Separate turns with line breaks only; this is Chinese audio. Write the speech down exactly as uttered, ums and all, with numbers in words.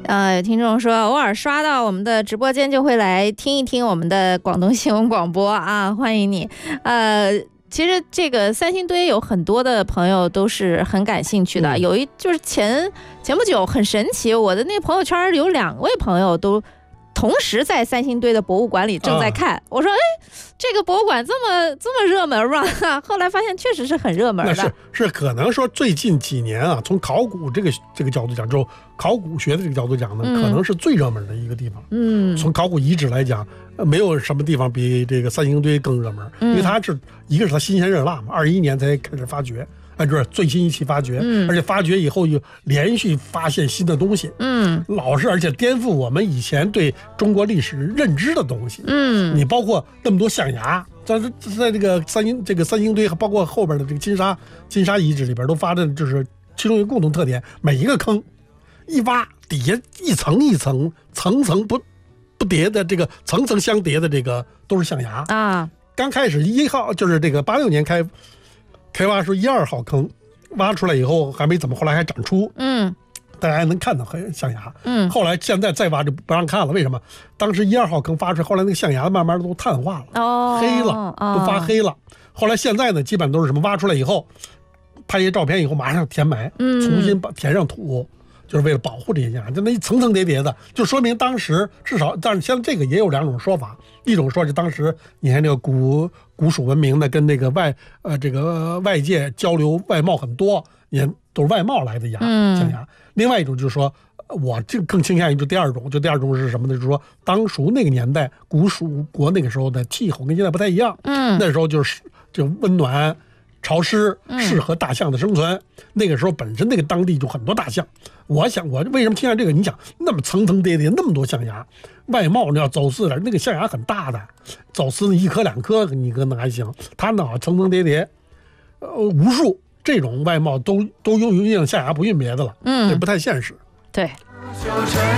呃，有听众说偶尔刷到我们的直播间就会来听一听我们的广东新闻广播啊，欢迎你。呃，其实这个三星堆有很多的朋友都是很感兴趣的，嗯、有一就是前前不久很神奇，我的那朋友圈有两位朋友都同时在三星堆的博物馆里正在看，啊、我说哎，这个博物馆这么这么热门吗？后来发现确实是很热门的。
那是是可能说最近几年啊，从考古这个这个角度讲，就考古学的这个角度讲呢，嗯、可能是最热门的一个地方。嗯，从考古遗址来讲，没有什么地方比这个三星堆更热门，嗯、因为它是一个是它新鲜热辣嘛，二一年才开始发掘。啊，就是最新一期发掘，嗯，而且发掘以后又连续发现新的东西，嗯，老是而且颠覆我们以前对中国历史认知的东西，嗯，你包括那么多象牙，在在这个三星这个三星堆，包括后边的这个金沙金沙遗址里边都发的，就是其中一个共同特点，每一个坑一挖底下一层一层层层不不叠的这个层层相叠的这个都是象牙啊。刚开始一号就是这个八六年开。开挖出一二号坑，挖出来以后还没怎么，后来还长出，嗯，大家还能看到很象牙，嗯，后来现在再挖就不让看了，为什么？当时一二号坑发出来，后来那个象牙慢慢都碳化了，哦，黑了，哦、都发黑了。后来现在呢，基本都是什么？挖出来以后，拍一些照片以后，马上填埋，嗯，重新把填上土。就是为了保护这些象牙，就那一层层叠叠的，就说明当时至少，但是像这个也有两种说法，一种说是当时你看这个古古蜀文明的跟那个外呃这个外界交流外贸很多，也都是外贸来的牙象牙。另外一种就是说，我这更倾向于就第二种，就第二种是什么呢？就是说当属那个年代古蜀国那个时候的气候跟现在不太一样，嗯，那时候就是就温暖。潮湿适合大象的生存，嗯、那个时候本身那个当地就很多大象。我想，我为什么听见这个？你想，那么层层叠叠，那么多象牙，外贸你要走私的，那个象牙很大的，走私一颗两颗你可能还行，它呢层层叠叠，呃，无数这种外贸都都用运象牙不运别的了，嗯，这不太现实。
对。